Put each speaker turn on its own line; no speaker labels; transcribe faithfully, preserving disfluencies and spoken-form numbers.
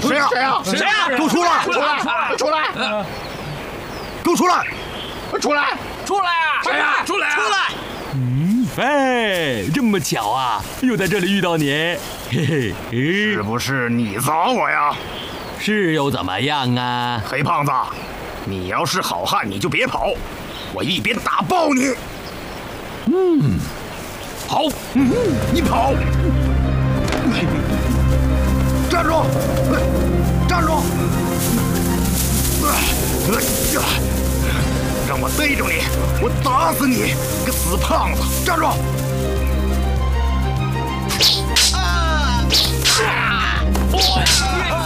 谁呀？谁呀？
谁呀？
给我出来！
出来！出来！
给我出来！
出来！
出来啊！
谁呀？
出来！
出来！
嗯，哎，这么巧啊，又在这里遇到你，嘿嘿，嘿
是不是你找我呀？
是又怎么样啊？
黑胖子，你要是好汉，你就别跑，我一边打爆你。
嗯，好，
嗯，你跑，站住，站住，让我逮着你，我打死你，个死胖子！站住！啊！啊！